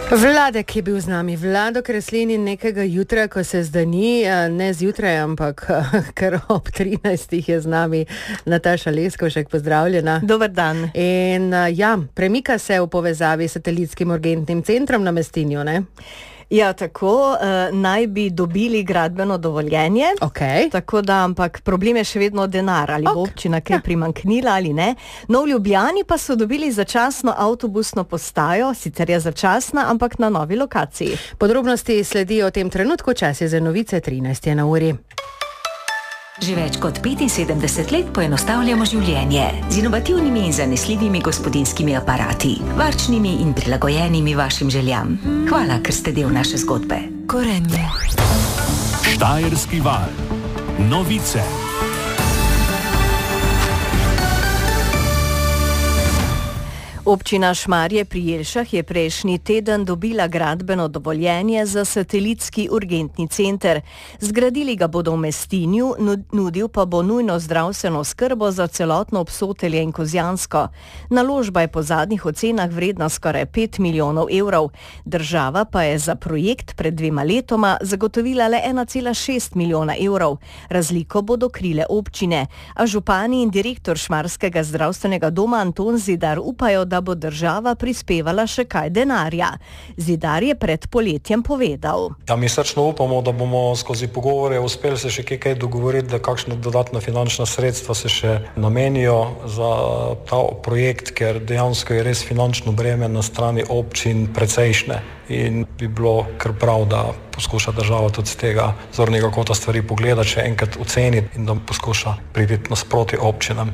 Vladek je bil z nami, Vlado Kreslin, in nekega jutra, ko se zdani, ne zjutraj, ampak kar ob 13. je z nami Nataša Leskovšek, pozdravljena. Dober dan. In premika se v povezavi s satelitskim urgentnim centrom na Mestinju, ne? Ja, tako, naj bi dobili gradbeno dovoljenje, tako da, ampak problem je še vedno denar, ali bo občina kaj primanjknila ali ne. No, v Ljubljani pa so dobili začasno avtobusno postajo, sicer je začasna, ampak na novi lokaciji. Podrobnosti sledijo v tem trenutku, čas je za novice, 13 je na uri. Že več kot 75 let poenostavljamo življenje z inovativnimi in zanesljivimi gospodinjskimi aparati, varčnimi in prilagojenimi vašim željam. Hvala, ker ste del naše zgodbe. Gorenje. Štajerski val. Novice. Občina Šmarje pri Jelšah je prejšnji teden dobila gradbeno dovoljenje za satelitski urgentni center. Zgradili ga bodo v Mestinju, nudil pa bo nujno zdravstveno oskrbo za celotno Obsotelje in Kozjansko. Naložba je po zadnjih ocenah vredna skoraj 5 milijonov evrov. Država pa je za projekt pred 2 letoma zagotovila le 1,6 milijona evrov. Razliko bodo krile občine, a župani in direktor Šmarskega zdravstvenega doma Anton Zidar upajo, da bo država prispevala še kaj denarja. Zidar je pred poletjem povedal. Ja, mi srčno upamo, da bomo skozi pogovore uspeli se še kaj dogovoriti, da kakšna dodatna finančna sredstva se še namenijo za ta projekt, ker dejansko je res finančno breme na strani občin precejšnje in bi bilo kar prav, da poskuša država tudi z tega zornega kota stvari pogledati, še enkrat oceniti in da poskuša priti nasproti občinam.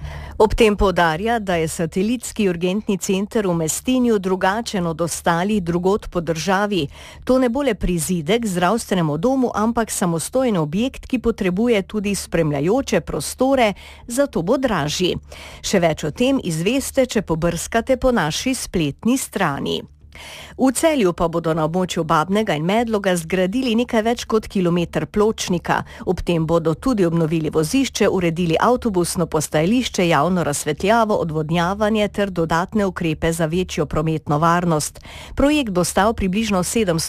Ob tem poudarja, da je satelitski urgentni center v Mestinju drugačen od ostalih drugod po državi. To ne bo le prizidek zdravstvenemu domu, ampak samostojen objekt, ki potrebuje tudi spremljajoče prostore, zato bo dražji. Še več o tem izveste, če pobrskate po naši spletni strani. V Celju pa bodo na območju Babnega in Medloga zgradili nekaj več kot kilometer pločnika. Ob tem bodo tudi obnovili vozišče, uredili avtobusno postajališče, javno razsvetljavo, odvodnjavanje ter dodatne ukrepe za večjo prometno varnost. Projekt bo stal približno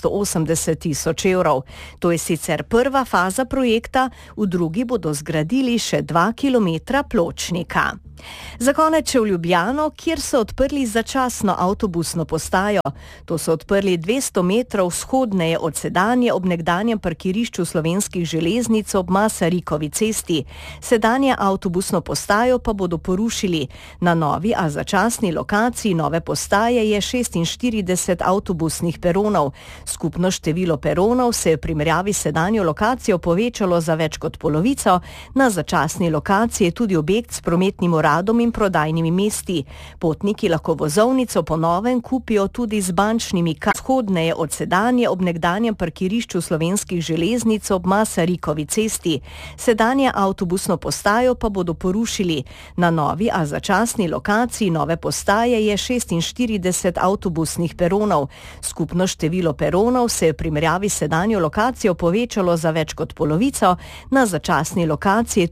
780 tisoč evrov. To je sicer prva faza projekta, v drugi bodo zgradili še 2 kilometra pločnika. Za konec še v Ljubljano, kjer so odprli začasno avtobusno postajo. To so odprli 200 metrov vzhodneje od sedanje ob nekdanjem parkirišču Slovenskih železnic ob Masarikovi cesti. Sedanje avtobusno postajo pa bodo porušili. Na novi, a začasni lokaciji nove postaje je 46 avtobusnih peronov. Skupno število peronov se je v primerjavi s sedanjo lokacijo povečalo za več kot polovico. Na začasni lokaciji je tudi objekt s prometnim uradom in prodajnimi mesti. Potniki lahko vozovnico po novem kupijo tudi z bančnimi vzhodneje od sedanje ob nekdanjem parkirišču Slovenskih železnic ob Masarikovi cesti. Sedanje avtobusno postajo pa bodo porušili. Na novi, a začasni lokaciji nove postaje je 46 avtobusnih peronov. Skupno število peronov se je v primerjavi s sedanjo lokacijo povečalo za več kot polovico. Na začasni lokaciji